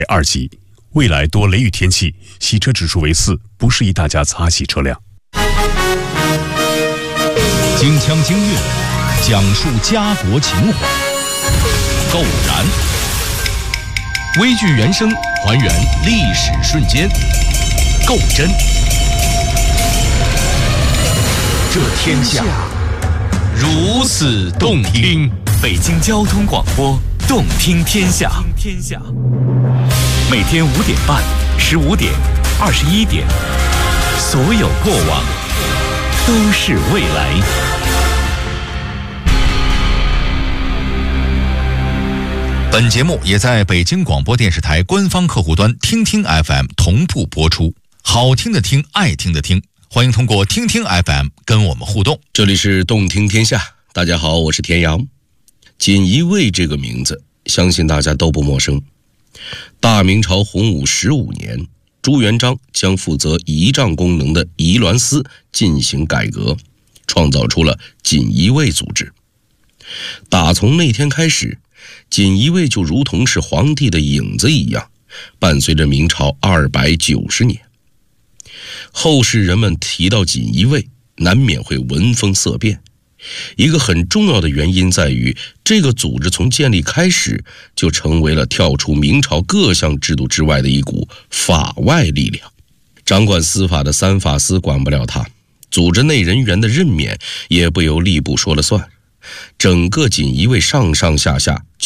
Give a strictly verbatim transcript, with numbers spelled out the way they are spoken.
二级，未来多雷雨天气，洗车指数为四，不适宜大家擦洗车辆。 京腔京韵，讲述家国情怀，购燃，微剧原声还原历史瞬间，购真，这天下如此动听。 北京交通广播，动听天下。天下，每天五点半、十五点、二十一点，所有过往都是未来。 本节目也在北京广播电视台官方客户端听听 F M 同步播出。好听的听，爱听的听，欢迎通过听听 F M 跟我们互动。 这里是动听天下，大家好，我是田阳。锦衣卫这个名字相信大家都不陌生。大明朝洪武十五年，朱元璋将负责仪仗功能的仪銮司进行改革，创造出了锦衣卫组织。打从那天开始，锦衣卫就如同是皇帝的影子一样，伴随着明朝二百九十年。后世人们提到锦衣卫，难免会闻风色变。一个很重要的原因在于，这个组织从建立开始就成为了跳出明朝各项制度之外的一股法外力量。掌管司法的三法司管不了它，组织内人员的任免也不由吏部说了算，整个锦衣卫上上下下